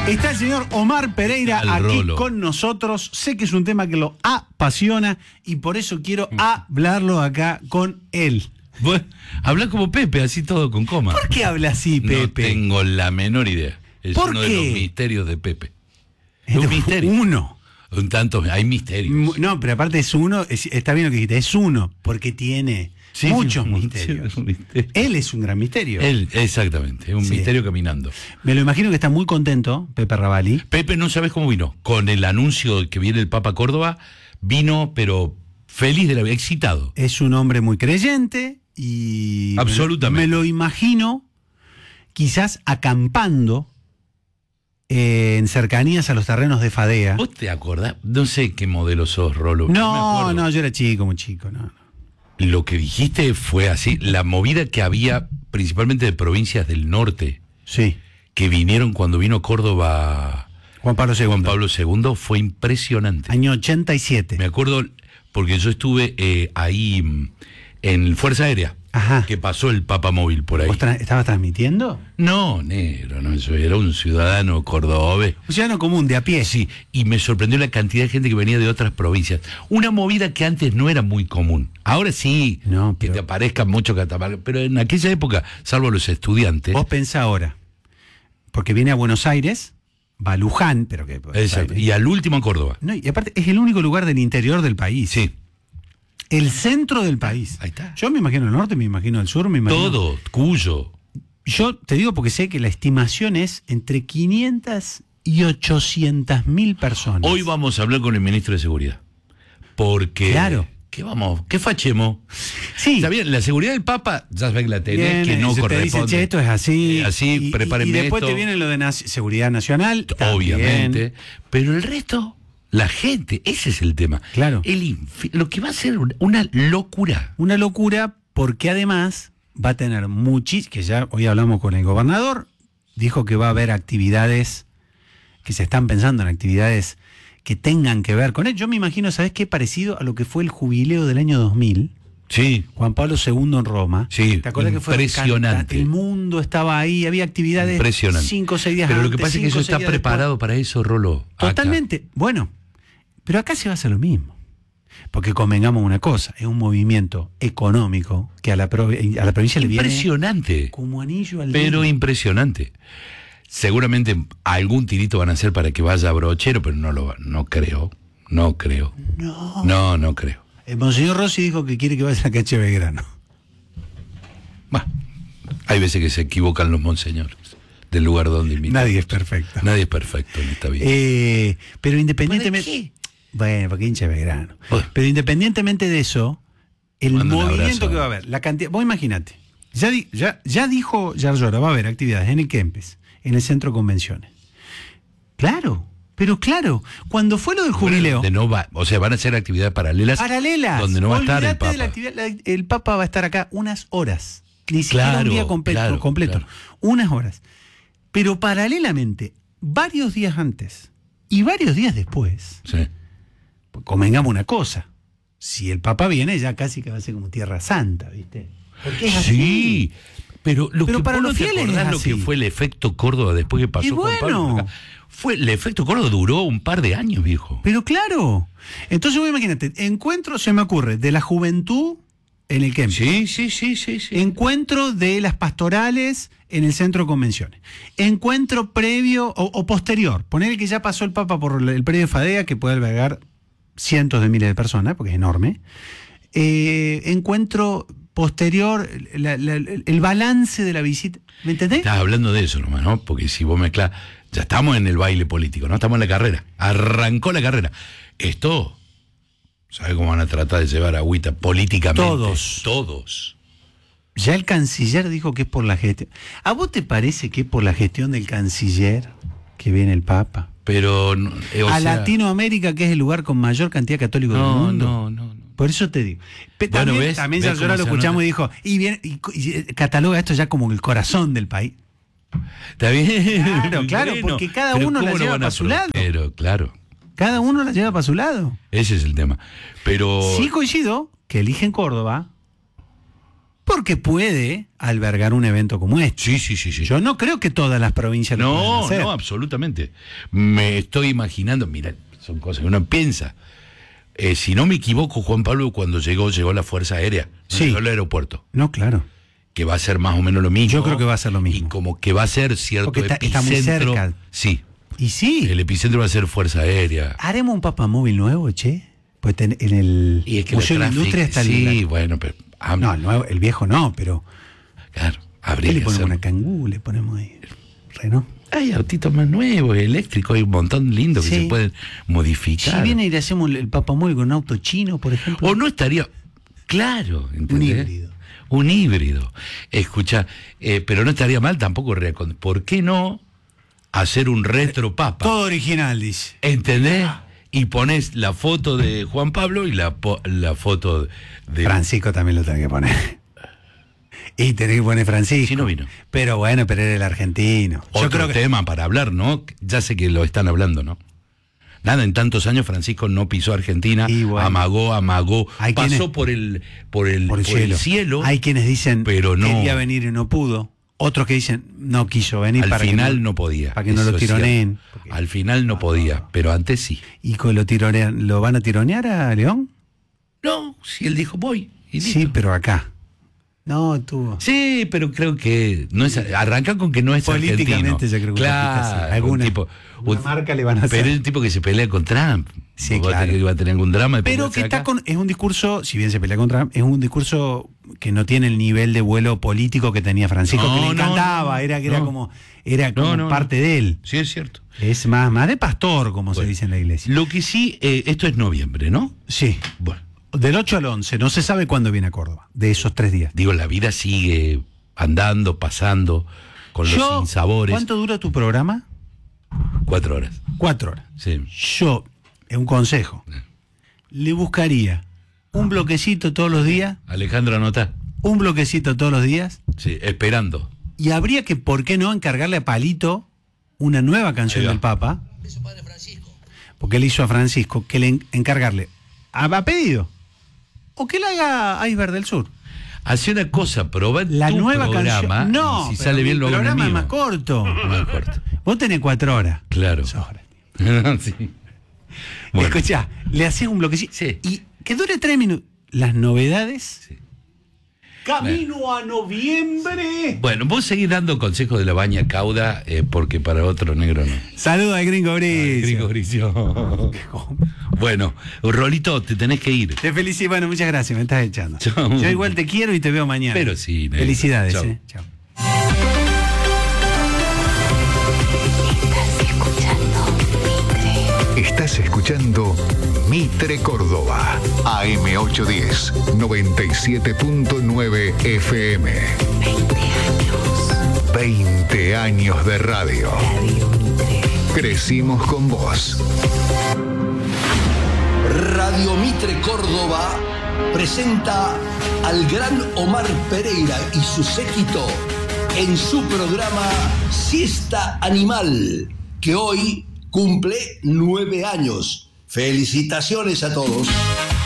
Está el señor Omar Pereira aquí con nosotros. Sé que es un tema que lo apasiona y por eso quiero hablarlo acá con él. Bueno, habla como Pepe, así todo con coma. ¿Por qué habla así, Pepe? No tengo la menor idea. Es ¿Por uno qué? de los misterios de Pepe. Es un misterio. Uno. Un tanto, hay misterios. No, pero aparte es uno, está bien lo que dijiste, es uno, porque tiene muchos misterios. Él es un gran misterio. Él, exactamente, es un misterio caminando. Me lo imagino que está muy contento, Pepe Ravalli. Pepe, no sabes cómo vino. Con el anuncio de que viene el Papa a Córdoba, vino, pero feliz de la vida, excitado. Es un hombre muy creyente y... Absolutamente. Me lo imagino quizás acampando en cercanías a los terrenos de Fadea. ¿Vos te acordás? No sé qué modelo sos, Rolo. No, yo era chico, muy chico, no. Lo que dijiste fue así, la movida que había principalmente de provincias del norte, sí, que vinieron cuando vino Córdoba Juan Pablo II. Juan Pablo II, fue impresionante. Año 87. Me acuerdo porque yo estuve ahí en Fuerza Aérea. Ajá. Que pasó el papamóvil por ahí. ¿Vos estabas transmitiendo? No, negro, no, yo era un ciudadano cordobés. Un ciudadano común, de a pie. Sí, y me sorprendió la cantidad de gente que venía de otras provincias. Una movida que antes no era muy común. Ahora sí, no, que te aparezcan muchos catamares, pero en aquella época, salvo los estudiantes... Vos pensá ahora, porque viene a Buenos Aires, va a Luján, pero que... Exacto, y al último a Córdoba. No, y aparte es el único lugar del interior del país. Sí. El centro del país. Ahí está. Yo me imagino el norte, me imagino el sur, me imagino... Todo, Cuyo. Yo te digo porque sé que la estimación es entre 500 y 800.000 personas. Hoy vamos a hablar con el ministro de Seguridad. Porque... Claro. ¿Qué fachemos? Sí. Está bien, la seguridad del Papa, ya sabes que la tenés, que no corresponde. Te dice, che, esto es así. Así, prepárenme y después esto. te viene lo de seguridad nacional. Obviamente. También. Pero el resto... La gente, ese es el tema. Claro. Lo que va a ser una locura. Una locura porque además va a tener que ya hoy hablamos con el gobernador, dijo que va a haber actividades, que se están pensando en actividades que tengan que ver con él. Yo me imagino, ¿sabes qué? Parecido a lo que fue el jubileo del año 2000. Sí. Juan Pablo II en Roma. Sí, ¿te acuerdas que fue impresionante? El mundo estaba ahí, había actividades 5 o 6 días Pero antes. Lo que pasa es que eso está preparado para eso, Rolo. Totalmente. Acá. Bueno, pero acá se va a hacer lo mismo. Porque convengamos una cosa, es un movimiento económico que a la provincia le viene impresionante. Como anillo al dedo. Pero impresionante. Seguramente algún tirito van a hacer para que vaya a Brochero, pero no creo. No creo. No creo. El monseñor Rossi dijo que quiere que vaya a Cache Belgrano. Bah, hay veces que se equivocan los monseñores del lugar donde invitan. Nadie es perfecto. Nadie es perfecto en esta vida. Pero independientemente... ¿Por qué? Bueno, porque hincha de Belgrano. Pero independientemente de eso, el movimiento que va a haber, la cantidad... Vos imaginate, ya dijo Yarlora, va a haber actividades en el Kempes, en el Centro de Convenciones. Claro, pero claro, cuando fue lo del jubileo... O sea, van a ser actividades paralelas. Donde no va a estar el Papa. El Papa va a estar acá unas horas. Ni siquiera un día completo. Claro. Unas horas. Pero paralelamente, varios días antes y varios días después... Sí. Convengamos una cosa, si el Papa viene ya casi que va a ser como Tierra Santa, ¿viste? Porque es así. Sí, pero para los fieles es lo que fue el efecto Córdoba después que pasó y bueno, Juan Pablo acá. El efecto Córdoba duró un par de años, viejo. Pero claro, entonces vos imagínate, encuentro, se me ocurre, de la juventud en el Kempes. Sí. Encuentro de las pastorales en el Centro de Convenciones. Encuentro previo o posterior, poner que ya pasó el Papa por el predio de Fadea, que puede albergar cientos de miles de personas, porque es enorme. Encuentro posterior, el balance de la visita. ¿Me entendés? Estás hablando de eso nomás, ¿no? Porque si vos mezclás, ya estamos en el baile político, ¿no? Estamos en la carrera. Arrancó la carrera. Esto, ¿sabes cómo van a tratar de llevar agüita políticamente? Todos. Ya el canciller dijo que es por la gestión. ¿A vos te parece que es por la gestión del canciller que viene el Papa? Pero Latinoamérica, que es el lugar con mayor cantidad de católicos del mundo. No. Por eso te digo. También Yarlora lo escuchamos y dijo, y cataloga esto ya como el corazón del país. Está bien. Claro, porque cada uno la lleva para su lado. Pero claro. Cada uno la lleva para su lado. Ese es el tema. Pero sí coincido que eligen Córdoba Porque puede albergar un evento como este. Sí. Yo no creo que todas las provincias lo puedan hacer. No, absolutamente. Me estoy imaginando, mira, son cosas que uno piensa. Si no me equivoco, Juan Pablo, cuando llegó la Fuerza Aérea, llegó al aeropuerto. No, claro. Que va a ser más o menos lo mismo. Yo creo que va a ser lo mismo. Y como que va a ser cierto porque epicentro. Está muy cerca. Sí. Y sí. El epicentro va a ser Fuerza Aérea. ¿Haremos un papamóvil nuevo, che? Pues en el Museo de la Industria está sí, bueno, pero... No, el nuevo, el viejo no, pero... Claro, habría ¿qué le que ponemos? hacer. Una Kangoo, le ponemos ahí. ¿No? Hay autitos más nuevos, eléctricos, hay un montón lindo que se pueden modificar. Si viene y le hacemos el papamóvil con un auto chino, por ejemplo. O no estaría... Claro, ¿entendés? Un híbrido. Escucha, pero no estaría mal tampoco... ¿Por qué no hacer un retro papa? Todo original, dice. ¿Entendés? Y pones la foto de Juan Pablo y la foto de... Francisco también lo tenés que poner. Y tenés que poner Francisco. Sí, no vino. Pero bueno, pero era el argentino. Otro Yo creo que... tema para hablar, ¿no? Ya sé que lo están hablando, ¿no? Nada, en tantos años Francisco no pisó Argentina, bueno, amagó, pasó por el cielo. Hay quienes dicen pero no quería venir y no pudo. Otros que dicen no quiso venir. Al final no podía. Para que no lo tironeen. Al final no podía, pero antes sí. ¿Y lo van a tironear a León? No, si él dijo voy. Y sí, pero acá. No, tú. Sí, pero creo que no es. Arranca con que no es políticamente, argentino. Yo creo que claro, alguna marca le van a hacer. Pero es el tipo que se pelea con Trump. Sí, claro. Va a tener algún drama. Pero que está es un discurso, si bien se pelea con Trump, es un discurso que no tiene el nivel de vuelo político que tenía Francisco, que le encantaba, era como parte de él. Sí, es cierto. Es más de pastor, como se dice en la iglesia. Lo que sí, esto es noviembre, ¿no? Sí. Bueno. Del 8 al 11, no se sabe cuándo viene a Córdoba, de esos 3 días. Digo, la vida sigue andando, pasando, con los sinsabores. ¿Cuánto dura tu programa? 4 horas. 4 horas. Sí. Yo, un consejo, le buscaría un bloquecito todos los días. Alejandro, anota. Un bloquecito todos los días. Sí, esperando. Y habría que, ¿por qué no?, encargarle a Palito una nueva canción del Papa. Eso, padre Francisco. Porque él hizo a Francisco, que le encargarle, a pedido, o que le haga Iceberg del Sur. Hace una cosa, probá la tu nueva programa, canción. No, si sale bien lo hago. El programa es más corto. Más corto. Vos tenés 4 horas. Claro. Sí. Bueno. Escuchá, le haces un bloquecito. Sí. Y que dure 3 minutos. Las novedades. Sí. Camino a noviembre. Bueno, vos seguís dando consejos de la baña cauda, porque para otro negro no. Saludos al Gringo Bricio. Gringo Bricio. Bueno, Rolito, te tenés que ir. Te felicito. Bueno, muchas gracias, me estás echando. Chau. Yo igual te quiero y te veo mañana. Pero sí. Felicidades. Chau. Chao. Estás escuchando Mitre Córdoba, AM810, 97.9 FM. 20 años de radio. Radio Mitre. Crecimos con vos. Radio Mitre Córdoba presenta al gran Omar Pereira y su séquito en su programa Siesta Animal, que hoy cumple 9 años. Felicitaciones a todos.